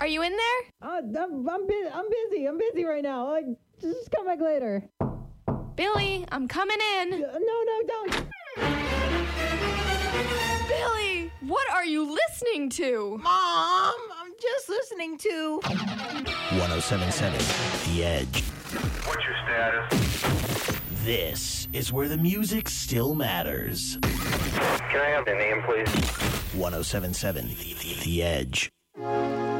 Are you in there? I'm busy right now. Just come back later. Billy, I'm coming in. No, don't. Billy, what are you listening to? Mom, I'm just listening to 1077 The Edge. What's your status? This is where the music still matters. Can I have the name, please? 1077 The Edge.